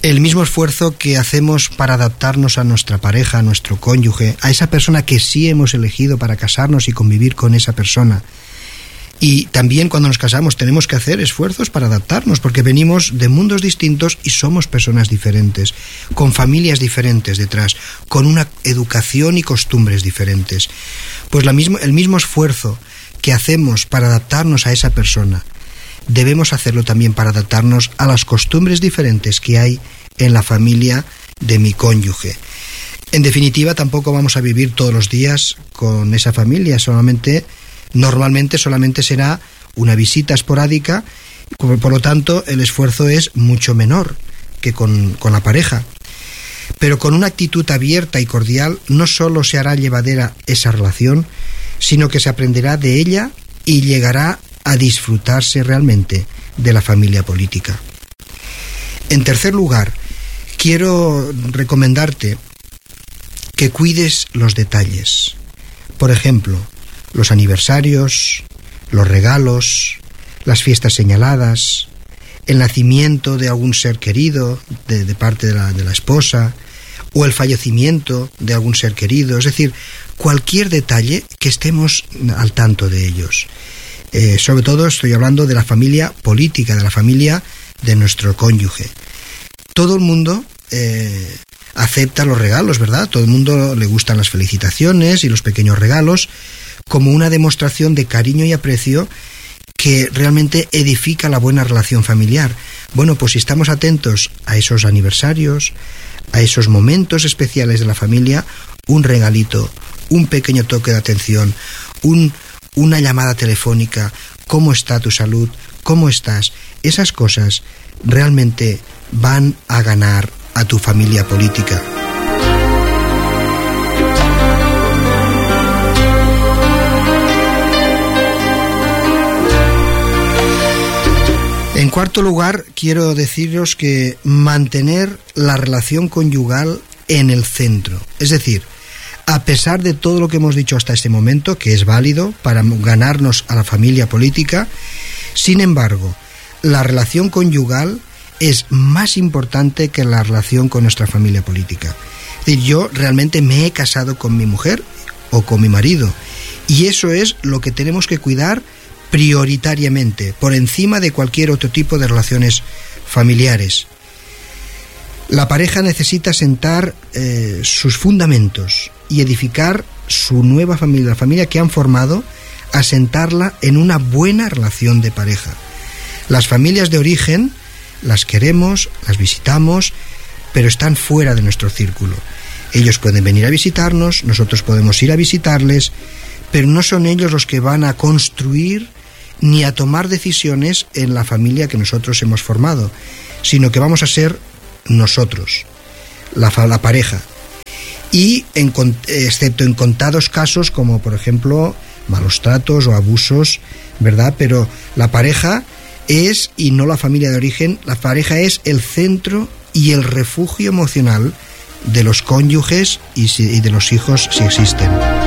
El mismo esfuerzo que hacemos para adaptarnos a nuestra pareja, a nuestro cónyuge, a esa persona que sí hemos elegido para casarnos y convivir con esa persona. Y también cuando nos casamos tenemos que hacer esfuerzos para adaptarnos, porque venimos de mundos distintos y somos personas diferentes, con familias diferentes detrás, con una educación y costumbres diferentes. Pues el mismo esfuerzo que hacemos para adaptarnos a esa persona, debemos hacerlo también para adaptarnos a las costumbres diferentes que hay en la familia de mi cónyuge. En definitiva, tampoco vamos a vivir todos los días con esa familia, normalmente solamente será una visita esporádica, por lo tanto el esfuerzo es mucho menor que con la pareja. Pero con una actitud abierta y cordial no solo se hará llevadera esa relación, sino que se aprenderá de ella y llegará a disfrutarse realmente de la familia política. En tercer lugar, quiero recomendarte que cuides los detalles. Por ejemplo, los aniversarios, los regalos, las fiestas señaladas, el nacimiento de algún ser querido de parte de la esposa, o el fallecimiento de algún ser querido, es decir, cualquier detalle que estemos al tanto de ellos. Sobre todo estoy hablando de la familia política, de la familia de nuestro cónyuge. Todo el mundo acepta los regalos, ¿verdad? Todo el mundo le gustan las felicitaciones y los pequeños regalos como una demostración de cariño y aprecio que realmente edifica la buena relación familiar. Bueno, pues si estamos atentos a esos aniversarios, a esos momentos especiales de la familia, un regalito, un pequeño toque de atención, una llamada telefónica, ¿cómo está tu salud? ¿Cómo estás? Esas cosas realmente van a ganar a tu familia política. En cuarto lugar, quiero deciros que mantener la relación conyugal en el centro. Es decir, a pesar de todo lo que hemos dicho hasta este momento, que es válido para ganarnos a la familia política, sin embargo, la relación conyugal es más importante que la relación con nuestra familia política. Es decir, yo realmente me he casado con mi mujer o con mi marido, y eso es lo que tenemos que cuidar prioritariamente, por encima de cualquier otro tipo de relaciones familiares. La pareja necesita sentar sus fundamentos y edificar su nueva familia, la familia que han formado, asentarla en una buena relación de pareja. Las familias de origen las queremos, las visitamos, pero están fuera de nuestro círculo. Ellos pueden venir a visitarnos, nosotros podemos ir a visitarles, pero no son ellos los que van a construir ni a tomar decisiones en la familia que nosotros hemos formado, sino que vamos a ser nosotros, la pareja. Y excepto en contados casos como por ejemplo malos tratos o abusos, ¿verdad? Pero la pareja es, y no la familia de origen, la pareja es el centro y el refugio emocional de los cónyuges y de los hijos si existen.